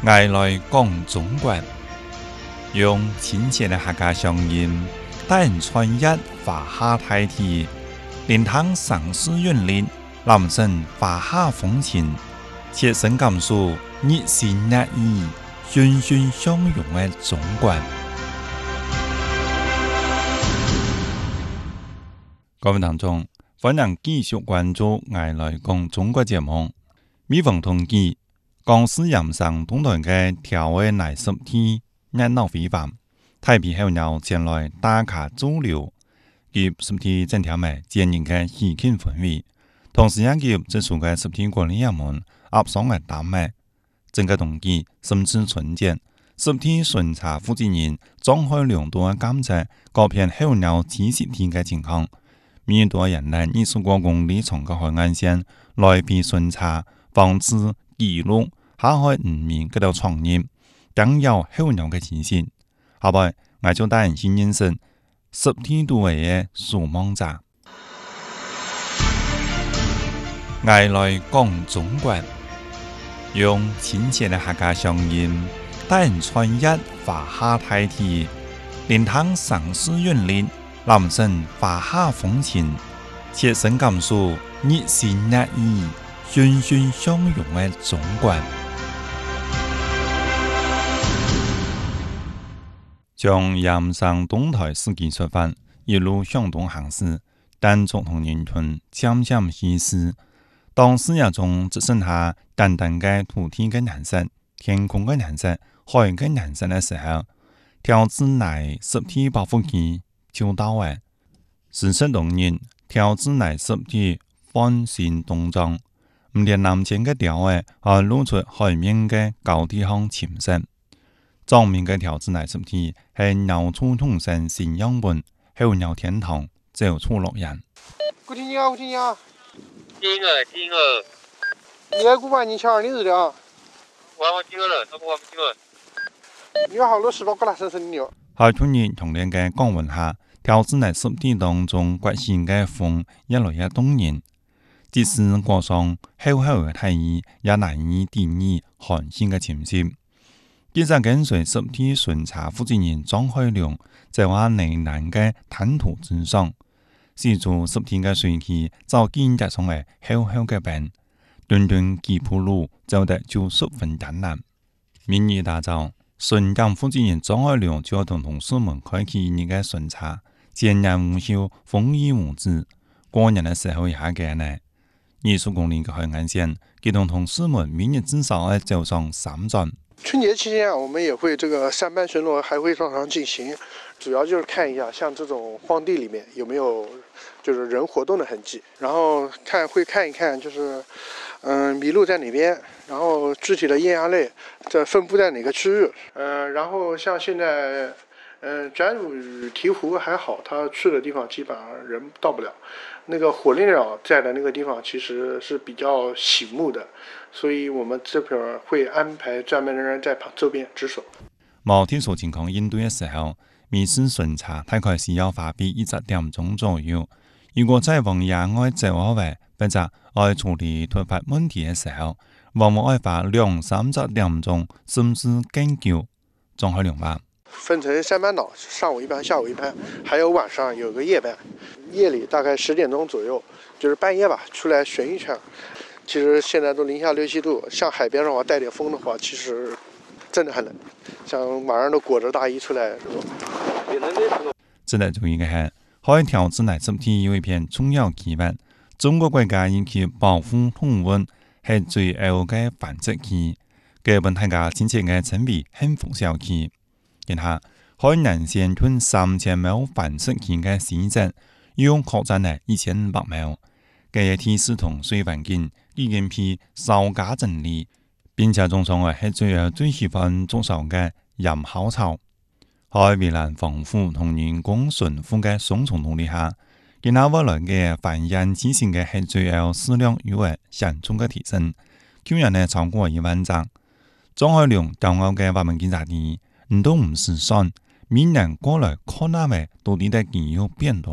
爱来讲中国，用亲切的客家乡音，带人穿越华夏大地，聆听城市韵律，人生华夏风情，切身感受热情热意、欣欣向荣的中国。各位听众，欢迎继续关注《爱来讲中国》节目。每逢冬季，江苏盐上东台的调味奶食店热闹非凡，大批候鸟前来打卡驻留，給食店增添嘅節日嘅喜慶氛圍，同時也給這數嘅食店管理人們壓上嘅擔嘅。整個冬季甚至春節，食店巡查負責人張開良多嘅監察各片候鳥指食店嘅情況。面對人類20多公里長嘅海岸線來被巡查，防止記錄下海唔面嗰條創業，更有候鳥嘅前線。後來，我就帶人先認識食店度嘅守望者。愛來講中國，用親切的客家鄉音，帶人穿越華夏大地，聆聽城市韻律，人生華夏風情，切身感受熱情熱意、欣欣向榮的中國。從鹽上東台市區出發，一路向東行駛，但總統人群漸漸稀釋。當視野中只剩下淡淡嘅土地嘅顏色、天空嘅顏色、海嘅顏色嘅時候，條子內食店保護區就到位。時勢動人，條子內食店翻新動裝，唔連南前嘅調位，還露出海面嘅高地項潛色。正面嘅條子內食店係鳥鼠同城新樣本，候鳥天堂，走出樂園。 我聽你啊，我聽你啊。 聽啊！ 你來古巴你瞧你日的啊？ 我聽了，都我聽了。 你有好多事包過來生生牛。 喺去年同年嘅降溫下，條子內食店當中刮線嘅風越來越動人。即使過上厚厚嘅大雨，也難以定義寒線嘅潛勢。記者跟隨食店巡查負責人張開良，在話呢南嘅灘塗之上，試住食店嘅水氣就見得上嚟厚厚嘅冰，段段幾鋪路走得就十分艱難。民意大噪，巡檢負責人張開良就要同同事們開啟呢個巡查，前人無休，風雨無阻。過年嘅時候也嘅呢，20公里嘅海岸線，佢同同事們每日至少要走上3轉。 春節期間我們也會這個三班巡邏還會照常進行，主要就是看一下像這種荒地裡面有沒有就是人活動的痕跡，然後會看一看就是麋鹿在哪邊，然後具體的咽鴨類這分布在哪個區域，然後像現在展乳與鵜鶘還好，它去的地方基本上人到不了，那個火烈鳥在的那個地方其實是比較醒目的，所以我們這邊會安排專門人在周邊值守。 冇特殊情況應對嘅時候，每次巡查大概是要花費1點鐘左右。如果在往野外走下來，或者要處理突發問題嘅時候，往往要花2-3點鐘，甚至更久。張開良話。 分成3班倒，上午一班，下午一班，還有晚上有個夜班。夜裡大概10點鐘左右，就是半夜吧，出來巡一圈。其實現在都零下6-7度，像海邊上話帶點風的話，其實真的很冷。像晚上都裹着大衣出來。 值得注意嘅係，海條子內食店有一片重要區域，中國國家應其保護動物係最後嘅繁殖區，基本大家親切嘅稱為幸福小區。然下，海南縣吞3000畝繁殖區嘅市值，要擴展嚟1500畝。嘅天時同水環境已經被稍加整理，並且種上係最喜歡種上嘅鹽烤草。喺圍欄防護同人工馴服嘅雙重努力下，見下未來嘅繁衍之前嘅係最後數量有嘅顯著嘅提升，居然係超過1萬隻。張開良驕傲嘅話文檢查啲。都唔是算，每年過來看那位到底得幾有變多啊！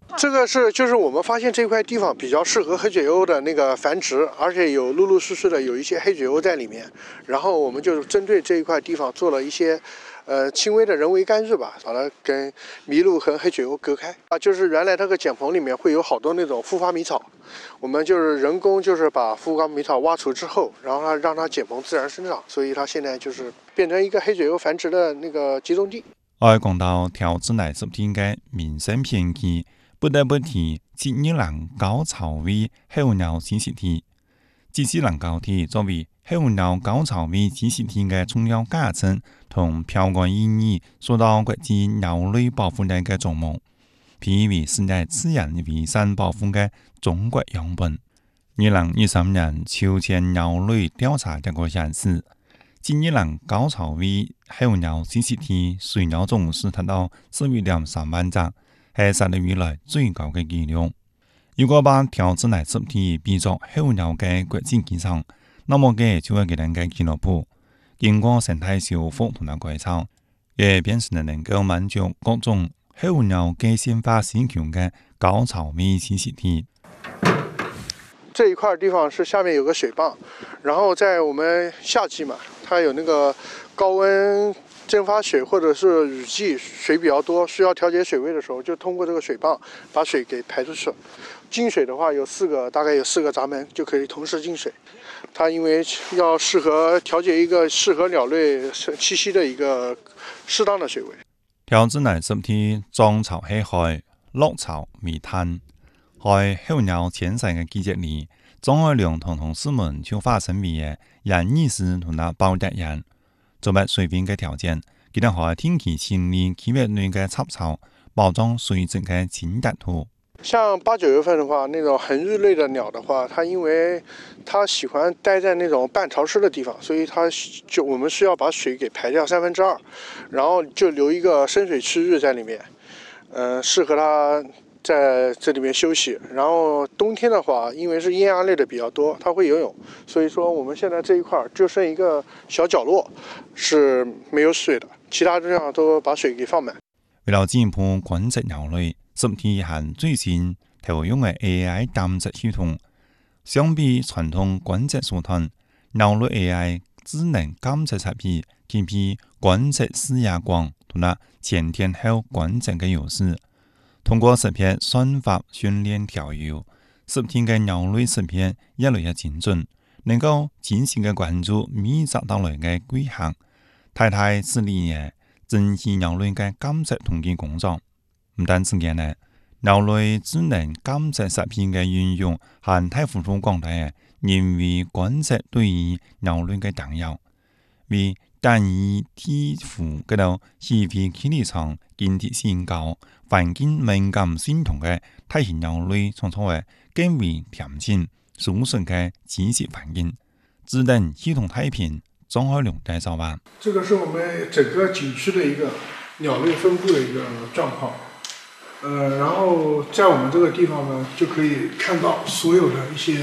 这个就是我们发现这块地方比较适合黑嘴鸥的那个繁殖，而且有陆陆续续的有一些黑嘴鸥在里面，然后我们就针对这一块地方做了一些轻微的人为干预吧，把它跟麋鹿和黑嘴鸥隔开啊。就是原来这个茧棚里面会有好多那种复发迷草，我们就是人工就是把复发迷草挖除之后，然后让它茧棚自然生长，所以它现在就是变成一个黑嘴鸥繁殖的那个集中地。 講到條子奶濕天嘅民生偏見，不得不提節日蘭高潮尾候鳥展示地。節日蘭高地作為候鳥高潮尾展示地嘅重要價值同標杆意義，受到國際鳥類保護嘅矚目，被為世界自然遺產保護嘅中國樣本。2023年秋千鳥類調查結果顯示，節日蘭高潮尾候鳥展示地水鳥總數達到11.3萬隻，係10年以來最高嘅紀錄。如果把條子奶濕地比作候鳥嘅國際機場，那麼嘅就係佢哋嘅俱樂部，經過生態修復同埋改造，也變成能夠滿足各種候鳥嘅先發需求嘅高潮尾展示地。 这一块地方是下面有个水泵，然后在我们夏季嘛，它有那个高温蒸发水或者是雨季水比较多，需要调节水位的时候，就通过这个水泵把水给排出去。进水的话大概有4个闸门就可以同时进水。它因为要适合調節一個適合鳥類棲息的一個適當的水位。 條子奶濕地漲潮係海，落潮為灘。喺候鳥遷徙嘅季節裏，張愛良同同事們就化身為人意師同那包達人，做乜水邊嘅條件，佢哋喺天氣清理企業內嘅插草，包裝水質嘅精達土。 像8、9月份的話，那種恆日類的鳥的話，它因為它喜歡待在那種半潮濕的地方，所以我們需要把水給排掉2/3，然後就留一個深水區域在裡面，適合它在這裡面休息。然後冬天的話，因為是雁鴨類的比較多，它會游泳，所以說我們現在這一塊就剩一個小角落是沒有水的，其他地方都把水給放滿。 為了進一步觀察鳥類，濕地係最新投用嘅 AI 監測系統。相比傳統觀測手段，鳥類 AI 智能監測設備具備觀測視野廣同埋前天後觀測嘅優勢。通過識別算法訓練調優，濕地嘅鳥類識別越來越精準，能夠精細嘅關注密集到來嘅規劃，太太致力嘅珍惜鳥類嘅監測統計工作。唔單止嘅呢，鳥類智能監測設備嘅運用係太輔助廣大嘅人為觀測對於鳥類嘅重要，為單一體符嗰度氣味距離長、經濟性高、環境敏感性同嘅大型鳥類創造嘅更為甜甜舒適嘅棲息環境。智能系統太平，張愛良介紹吧。 這個是我們整個景區的一個鳥類分布的一個狀況。然後在我們這個地方呢，就可以看到所有一些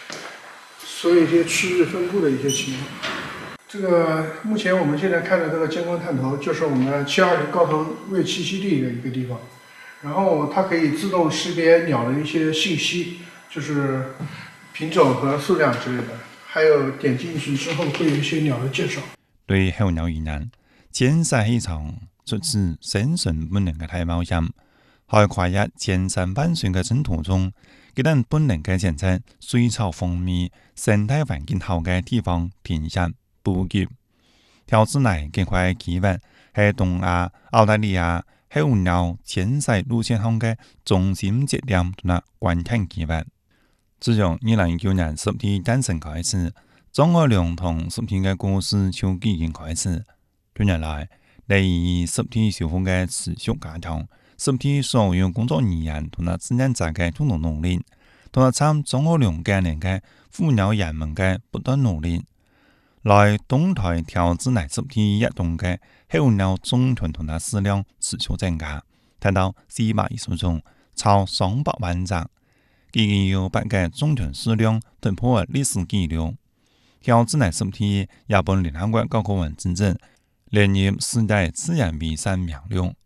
區域分布的一些情況。這個目前我們現在看的這個監控探頭，就是我們720高頭衛棲息地的一個地方。然後它可以自動識別鳥的一些信息，就是品種和數量之類的。還有點進去之後會有一些鳥的介紹。 對候鳥而言，遷徙係一場出自生存本能嘅大冒險。喺跨越千山萬水嘅征途中，佢哋本能嘅選擇水草豐密、生態環境好嘅地方停下布局。條子奶嘅塊區域係東亞、澳大利亞候鳥遷徙路線上嘅中心節點同埋觀看區域。自從2019年濕地誕生開始，張愛良同濕地嘅故事就已經開始。多年來，嚟以濕地修復嘅持續加強，濕地所有工作人員同埋志願者嘅共同努力，同埋參張愛良個人嘅護鳥人們嘅不斷努力，來動態條子奶濕地活動嘅候鳥種群同埋數量持續增加，達到410種，超200萬隻。已經有8個種群數量突破歷史紀錄。條子奶濕地也被聯合國教科文組織列入世界自然遺產名錄。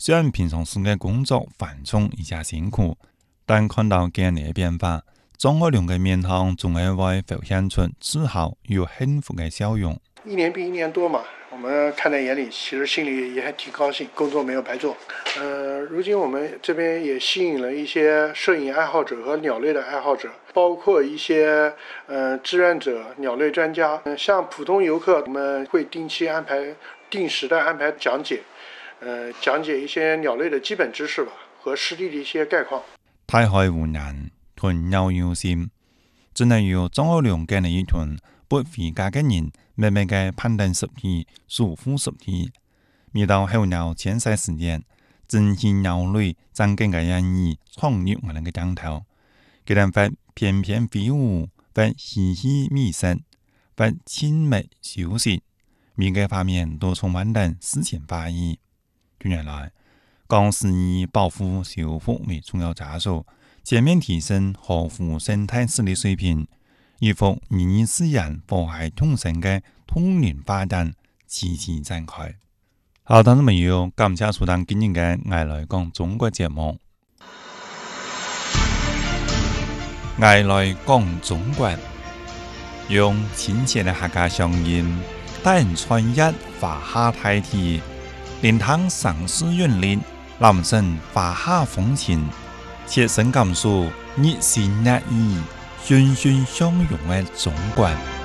虽然平常时嘅工作繁重而且辛苦，但看到今年嘅變化，張學良嘅面孔總係會浮現出自豪又幸福嘅笑容。 一年比一年多嘛，我们看在眼里，其实心里也还挺高兴，工作没有白做。如今我们这边也吸引了一些摄影爱好者和鸟类的爱好者，包括一些志愿者、鸟类专家。像普通游客，我们会定时的安排讲解，讲解一些鸟类的基本知识吧，和湿地的一些概况。 大海湖南，豚鳥有心，真係要張學良嘅呢一團不回家嘅人，慢慢嘅攀登十天，舒服十天。每到候鳥遷徙時間，真係鳥類增加嘅人意闖入我哋嘅江頭，佢哋會翩翩飛舞，會嘻嘻覓食，會親密休息，每個畫面都充滿了詩情畫意。近年來，公司以保護修復為重要紮手，全面提升河湖生態治理水平，以復人與自然和諧共生嘅通年發展積極展開。好，聽眾朋友，感謝收聽今日嘅愛來講中國節目。愛來講中國，用親切嘅客家聲音，帶人穿越華夏大地，聆聽城市韻律，覽勝華夏風情，切身感受熱情熱意、欣欣相融嘅中國。